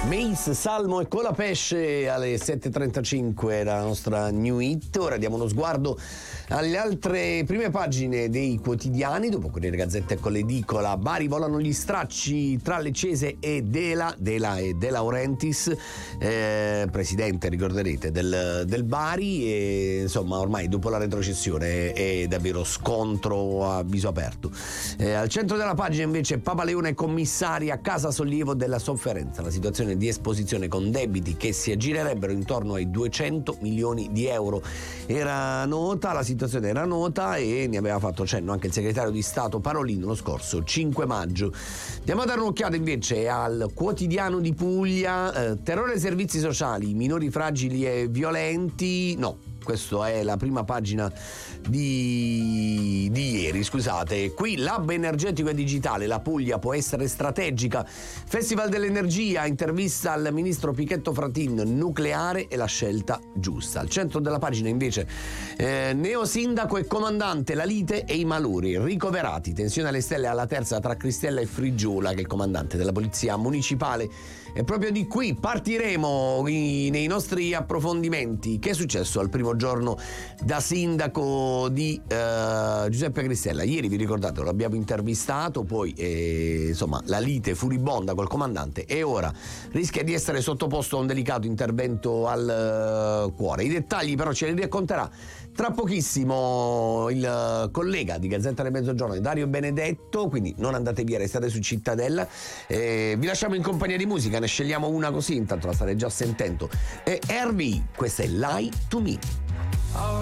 Mace, Salmo e Colapesce alle 7.35, la nostra New Hit. Ora diamo uno sguardo alle altre prime pagine dei quotidiani. Dopo Corriere Gazzetta e con l'edicola, Bari volano gli stracci tra Lecce e Dela e De Laurentiis, presidente, ricorderete, del Bari, e insomma ormai dopo la retrocessione è davvero scontro a viso aperto. Al centro della pagina invece Papa Leone commissari a casa sollievo della sofferenza, la situazione di esposizione con debiti che si aggirerebbero intorno ai 200 milioni di euro. La situazione era nota e ne aveva fatto cenno anche il segretario di Stato Parolin lo scorso 5 maggio. Andiamo a dare un'occhiata invece al quotidiano di Puglia, terrore ai servizi sociali, minori fragili e violenti, no. Questa è la prima pagina di ieri, scusate. Qui l'hub energetico e digitale, la Puglia può essere strategica. Festival dell'energia, intervista al ministro Pichetto Fratin, nucleare è la scelta giusta. Al centro della pagina invece neosindaco e comandante, la lite e i maluri, ricoverati, tensione alle stelle alla terza tra Cristella e Frigiola, che è il comandante della polizia municipale. E proprio di qui partiremo nei nostri approfondimenti. Che è successo al primo giorno da sindaco di Giuseppe Cristella? Ieri, vi ricordate, lo abbiamo intervistato, poi insomma la lite furibonda col comandante, e ora rischia di essere sottoposto a un delicato intervento al cuore. I dettagli però ce li racconterà tra pochissimo il collega di Gazzetta del Mezzogiorno, Dario Benedetto, quindi non andate via, restate su Cittadella. Vi lasciamo in compagnia di musica, ne scegliamo una così, intanto la state già sentendo. RV, questa è Lie to Me.